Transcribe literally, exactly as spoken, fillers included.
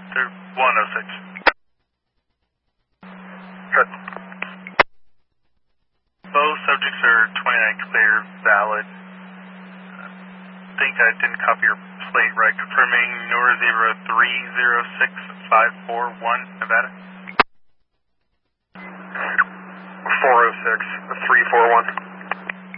They're one oh six. Good. Both subjects are twenty-nine clear, valid. I think I didn't copy your plate right. Confirming Nora zero three zero six five four one, Nevada. four oh six, three four one.